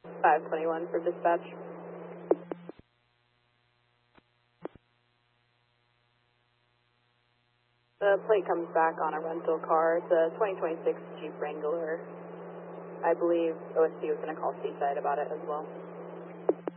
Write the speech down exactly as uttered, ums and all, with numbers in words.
five twenty-one for dispatch. The plate comes back on a rental car. It's a twenty twenty-six Jeep Wrangler. I believe O S P was going to call Seaside about it as well.